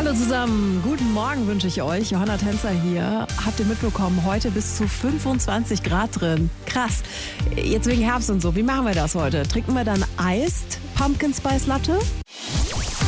Hallo zusammen, guten Morgen wünsche ich euch. Johanna Tänzer hier. Habt ihr mitbekommen, heute bis zu 25 Grad drin. Krass. Jetzt wegen Herbst und so. Wie machen wir das heute? Trinken wir dann Iced Pumpkin Spice Latte?